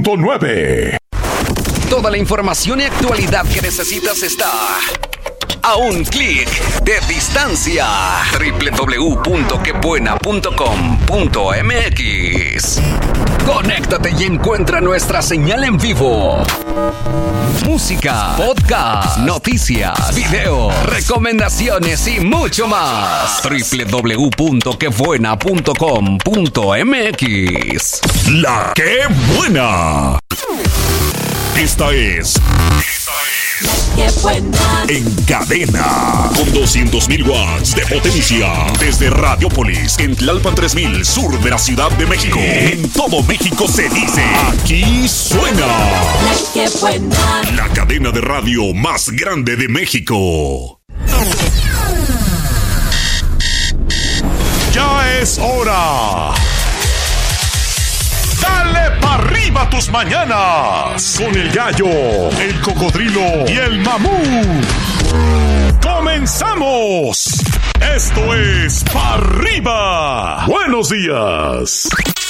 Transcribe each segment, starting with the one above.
99.9. Toda la información y actualidad que necesitas está a un clic de distancia. www.quebuena.com.mx. Conéctate y encuentra nuestra señal en vivo. Música, podcast, noticias, video, recomendaciones y mucho más. www.quebuena.com.mx. La que buena. Esta es ¡Qué buena! En Cadena, con 200.000 watts de potencia, desde Radiopolis, en Tlalpan 3000, sur de la Ciudad de México. En todo México se dice, aquí suena ¡Qué buena! la cadena de radio más grande de México. Ya es hora. ¡Dale pa' arriba tus mañanas! Con el gallo, el cocodrilo y el mamut. ¡Comenzamos! Esto es Pa' Arriba. ¡Buenos días!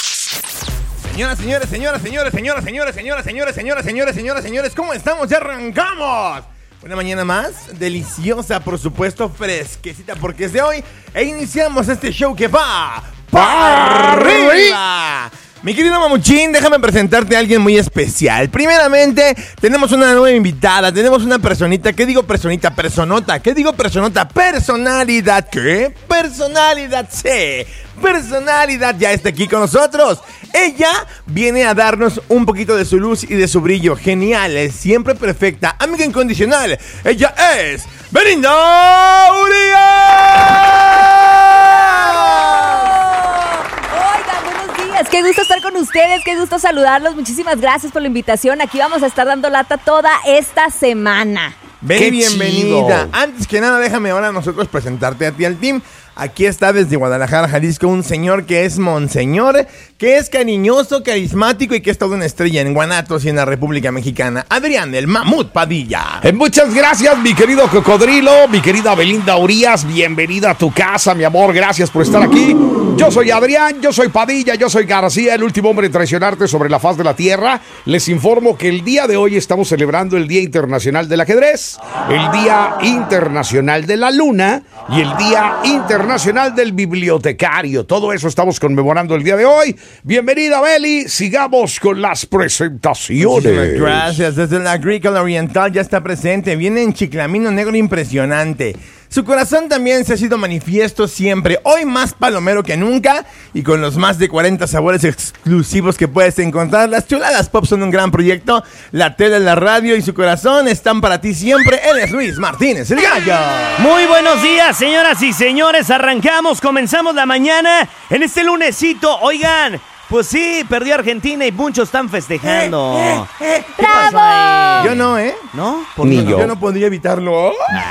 Señores, ¿cómo estamos? ¡Ya arrancamos! Una mañana más, deliciosa, por supuesto, fresquecita, porque es de hoy e iniciamos este show que va Pa' Arriba. Mi querido Mamuchín, déjame presentarte a alguien muy especial. Primeramente, tenemos una nueva invitada, tenemos una personita. ¿Qué digo personita? Personota. ¿Qué digo personota? Personalidad. ¿Qué? Personalidad, sí. Personalidad ya está aquí con nosotros. Ella viene a darnos un poquito de su luz y de su brillo. Genial, es siempre perfecta, amiga incondicional. Ella es Belinda Urias. Qué gusto estar con ustedes, qué gusto saludarlos. Muchísimas gracias por la invitación. Aquí vamos a estar dando lata toda esta semana. Bienvenida. Antes que nada, déjame ahora nosotros presentarte a ti al team. Aquí está desde Guadalajara, Jalisco, un señor que es monseñor, que es cariñoso, carismático y que es toda una estrella en Guanatos y en la República Mexicana. Adrián, el Mamut Padilla. Muchas gracias, mi querido cocodrilo, mi querida Belinda Urias. Bienvenida a tu casa, mi amor. Gracias por estar aquí. Yo soy Adrián, yo soy Padilla, yo soy García, el último hombre en traicionarte sobre la faz de la tierra. Les informo que el día de hoy estamos celebrando el Día Internacional del Ajedrez, el Día Internacional de la Luna y el Día Internacional del Bibliotecario. Todo eso estamos conmemorando el día de hoy. Bienvenida, Beli. Sigamos con las presentaciones. Muchísimas gracias. Desde la Agrícola Oriental ya está presente. Viene en chiclamino negro impresionante. Su corazón también se ha sido manifiesto siempre, hoy más palomero que nunca y con los más de 40 sabores exclusivos que puedes encontrar. Las chuladas pop son un gran proyecto, la tele, la radio y su corazón están para ti siempre. Él es Luis Martínez, el gallo. Muy buenos días, señoras y señores, comenzamos la mañana en este lunesito. Oigan, pues sí, perdió Argentina y muchos están festejando. ¿Qué pasó ahí? Yo no, ¿eh? ¿No? ¿Por qué no? Yo no podía evitarlo.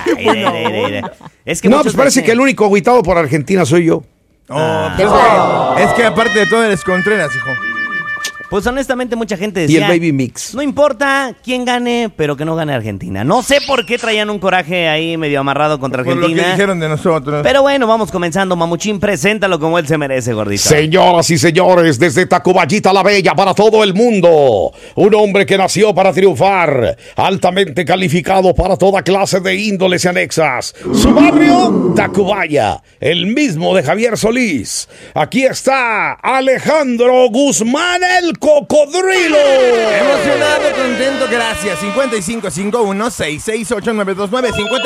Es que no, pues parece que el único agüitado por Argentina soy yo. Es que aparte de todo eres Contreras, hijo. Pues honestamente mucha gente decía, y el Baby Mix. No importa quién gane, pero que no gane Argentina. No sé por qué traían un coraje ahí medio amarrado contra Argentina. Por lo que dijeron de nosotros. Pero bueno, vamos comenzando. Mamuchín, preséntalo como él se merece, gordito. Señoras y señores, desde Tacubaya la Bella para todo el mundo. Un hombre que nació para triunfar, altamente calificado para toda clase de índoles y anexas. Su barrio, Tacubaya, el mismo de Javier Solís. Aquí está Alejandro Guzmán, el cocodrilo. Emocionado, contento, gracias. 5551-668-929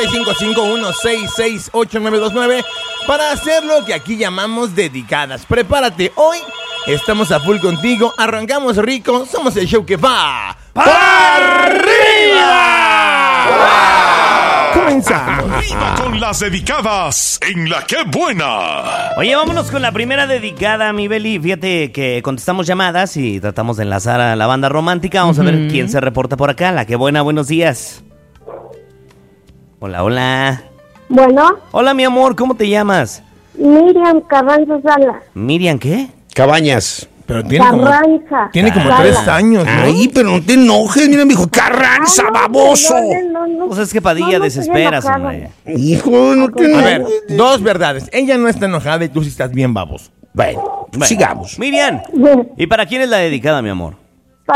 5551-668-929 para hacer lo que aquí llamamos dedicadas. Prepárate, hoy estamos a full contigo. Arrancamos rico, somos el show que va ¡para arriba! ¡Wow! Comenzamos. Arriba con las dedicadas en La Que Buena. Oye, vámonos con la primera dedicada, mi Beli. Fíjate que contestamos llamadas y tratamos de enlazar a la banda romántica. Vamos a ver quién se reporta por acá. La Que Buena, buenos días. Hola, hola. Bueno. Hola, mi amor, ¿cómo te llamas? Miriam Carranza Sala. ¿Miriam qué? Cabañas. Pero tiene Carranza. Tiene como Sala. 3 años, ¿no? Ay, pero no te enojes, mira, me dijo Carranza, baboso. No. Pues es que Padilla desesperas, hombre. Hijo, no te A ver, enojes. 2 verdades. Ella no está enojada y tú sí estás bien baboso. Bueno, sigamos. Miriam, ¿y para quién es la dedicada, mi amor?